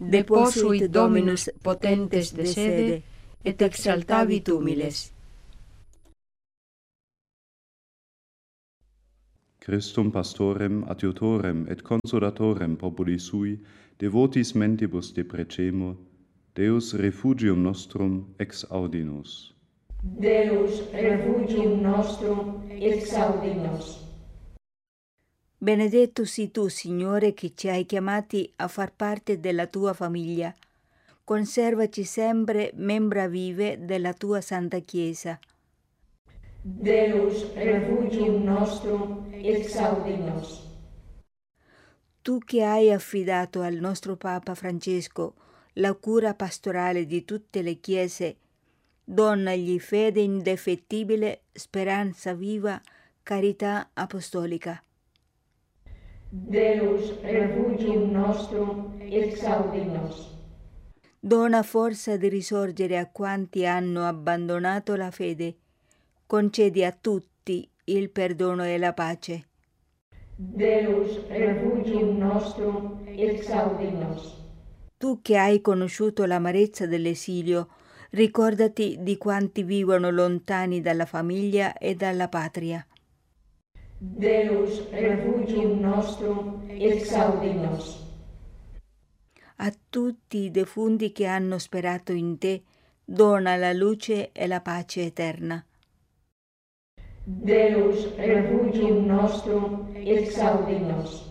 deposuit Dominus potentes de sede, et exaltavit humiles. Christum pastorem, adiutorem et consolatorem populi sui, devotis mentibus deprecemur, Deus refugium nostrum exaudi nos. Deus refugium nostrum exaudi nos. Benedetto sii tu, Signore, che ci hai chiamati a far parte della tua famiglia. Conservaci sempre membra vive della tua Santa Chiesa. Deus refugium nostrum exaudi nos. Tu che hai affidato al nostro Papa Francesco la cura pastorale di tutte le chiese, donagli fede indefettibile, speranza viva, carità apostolica. Deus refugium nostrum exaudi nos. Dona forza di risorgere a quanti hanno abbandonato la fede. Concedi a tutti il perdono e la pace. Deus refugium nostrum exaudi nos. Tu che hai conosciuto l'amarezza dell'esilio, ricordati di quanti vivono lontani dalla famiglia e dalla patria. Deus refugium nostrum exaudi nos. A tutti i defunti che hanno sperato in te, dona la luce e la pace eterna. Deus refugium nostrum exaudi nos.